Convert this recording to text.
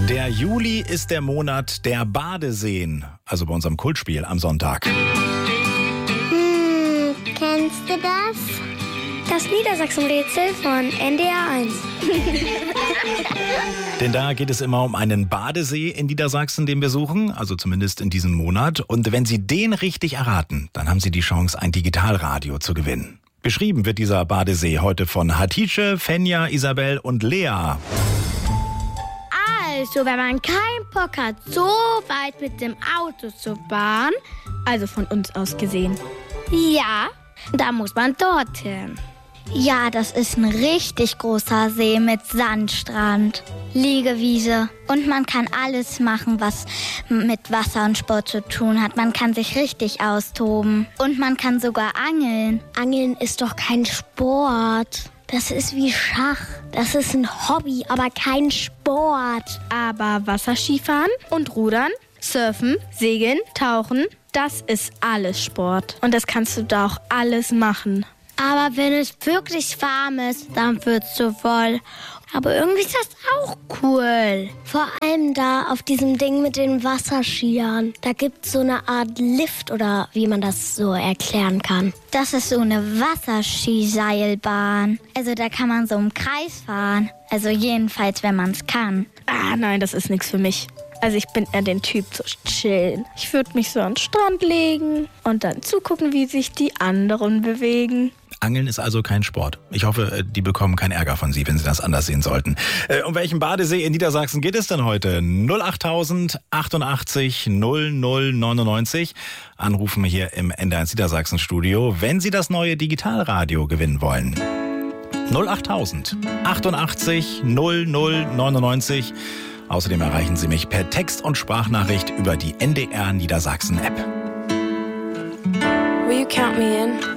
Der Juli ist der Monat der Badeseen, also bei unserem Kultspiel am Sonntag. Kennst du das? Das Niedersachsen-Rätsel von NDR 1. Denn da geht es immer um einen Badesee in Niedersachsen, den wir suchen, also zumindest in diesem Monat. Und wenn Sie den richtig erraten, dann haben Sie die Chance, ein Digitalradio zu gewinnen. Beschrieben wird dieser Badesee heute von Hatice, Fenja, Isabel und Lea. Also, wenn man keinen Bock hat, so weit mit dem Auto zu fahren, also von uns aus gesehen, ja, da muss man dorthin. Ja, das ist ein richtig großer See mit Sandstrand, Liegewiese. Und man kann alles machen, was mit Wasser und Sport zu tun hat. Man kann sich richtig austoben. Und man kann sogar angeln. Angeln ist doch kein Sport. Das ist wie Schach. Das ist ein Hobby, aber kein Sport. Aber Wasserskifahren und Rudern, Surfen, Segeln, Tauchen, das ist alles Sport. Und das kannst du da auch alles machen. Aber wenn es wirklich warm ist, dann wird's so voll. Aber irgendwie ist das auch cool. Vor allem da auf diesem Ding mit den Wasserskiern. Da gibt's so eine Art Lift oder wie man das so erklären kann. Das ist so eine Wasserskiseilbahn. Also da kann man so im Kreis fahren. Also jedenfalls, wenn man's kann. Ah, nein, das ist nichts für mich. Also ich bin eher den Typ zu chillen. Ich würde mich so an den Strand legen und dann zugucken, wie sich die anderen bewegen. Angeln ist also kein Sport. Ich hoffe, die bekommen keinen Ärger von Sie, wenn Sie das anders sehen sollten. Um welchen Badesee in Niedersachsen geht es denn heute? 08000 88 00 99. Anrufen hier im NDR1 Niedersachsen Studio, wenn Sie das neue Digitalradio gewinnen wollen. 08000 88 00 99. Außerdem erreichen Sie mich per Text- und Sprachnachricht über die NDR Niedersachsen App. Will you count me in?